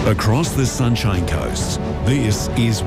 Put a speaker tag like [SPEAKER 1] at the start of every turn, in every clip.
[SPEAKER 1] Across the Sunshine Coast, this is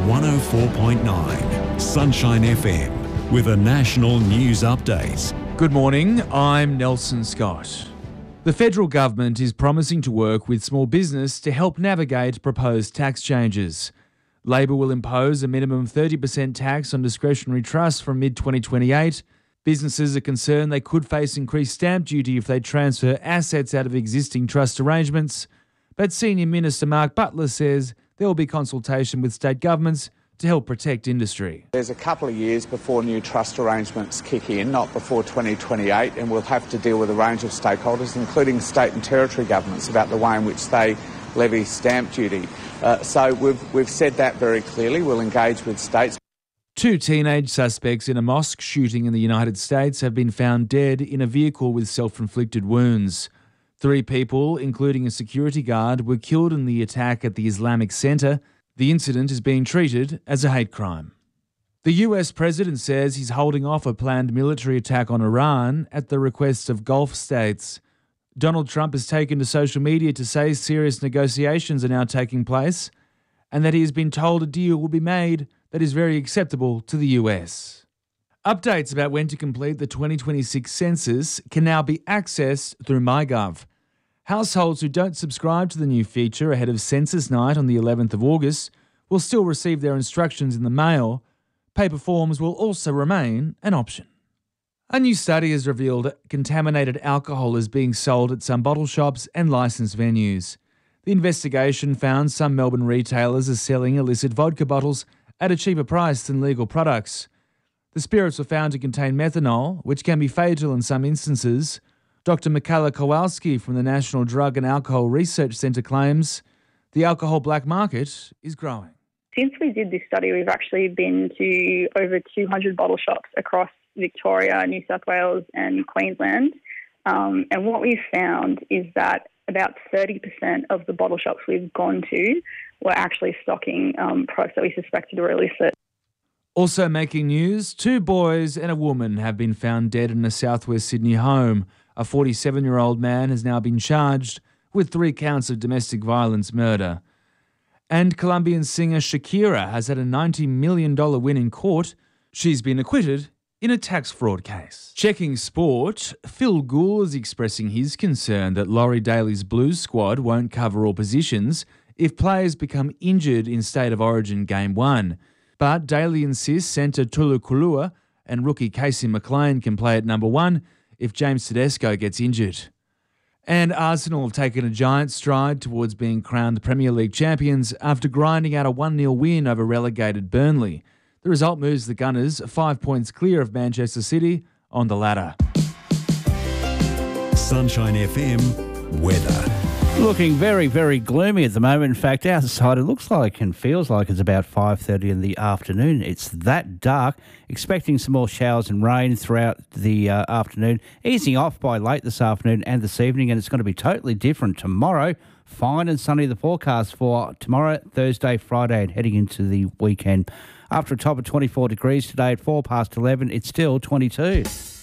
[SPEAKER 1] 104.9 Sunshine FM with a national news update.
[SPEAKER 2] Good morning, I'm Nelson Scott. The federal government is promising to work with small business to help navigate proposed tax changes. Labor will impose a minimum 30% tax on discretionary trusts from mid-2028. Businesses are concerned they could face increased stamp duty if they transfer assets out of existing trust arrangements. But Senior Minister Mark Butler says there will be consultation with state governments to help protect industry.
[SPEAKER 3] There's a couple of years before new trust arrangements kick in, not before 2028, and we'll have to deal with a range of stakeholders, including state and territory governments, about the way in which they levy stamp duty. So we've said that very clearly. We'll engage with states.
[SPEAKER 2] 2 teenage suspects in a mosque shooting in the United States have been found dead in a vehicle with self-inflicted wounds. 3 people, including a security guard, were killed in the attack at the Islamic Center. The incident is being treated as a hate crime. The US president says he's holding off a planned military attack on Iran at the request of Gulf states. Donald Trump has taken to social media to say serious negotiations are now taking place and that he has been told a deal will be made that is very acceptable to the US. Updates about when to complete the 2026 census can now be accessed through MyGov. Households who don't subscribe to the new feature ahead of Census Night on the 11th of August will still receive their instructions in the mail. Paper forms will also remain an option. A new study has revealed contaminated alcohol is being sold at some bottle shops and licensed venues. The investigation found some Melbourne retailers are selling illicit vodka bottles at a cheaper price than legal products. The spirits were found to contain methanol, which can be fatal in some instances. Dr. Michaela Kowalski from the National Drug and Alcohol Research Centre claims the alcohol black market is growing.
[SPEAKER 4] Since we did this study, we've actually been to over 200 bottle shops across Victoria, New South Wales and Queensland. And what we've found is that about 30% of the bottle shops we've gone to were actually stocking products that we suspected were illicit.
[SPEAKER 2] Also making news, 2 boys and a woman have been found dead in a southwest Sydney home. A 47-year-old man has now been charged with 3 counts of domestic violence murder. And Colombian singer Shakira has had a $90 million win in court. She's been acquitted in a tax fraud case. Checking sport, Phil Gould is expressing his concern that Laurie Daley's Blues squad won't cover all positions if players become injured in State of Origin Game 1. But Daley insists centre Tulu Kulua and rookie Casey McLean can play at number 1 if James Tedesco gets injured. And Arsenal have taken a giant stride towards being crowned Premier League champions after grinding out a 1-0 win over relegated Burnley. The result moves the Gunners 5 points clear of Manchester City on the ladder.
[SPEAKER 1] Sunshine FM weather.
[SPEAKER 5] Looking very, very gloomy at the moment. In fact, outside it looks like and feels like it's about 5:30 in the afternoon. It's that dark. Expecting some more showers and rain throughout the afternoon, easing off by late this afternoon and this evening, and it's going to be totally different tomorrow. Fine and sunny the forecast for tomorrow, Thursday, Friday, and heading into the weekend. After a top of 24 degrees today at 11:04, it's still 22.